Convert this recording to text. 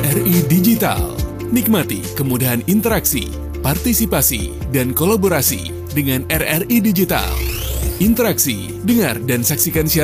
RRI Digital. Nikmati kemudahan interaksi, partisipasi, dan kolaborasi dengan RRI Digital. Interaksi, dengar dan saksikan siaran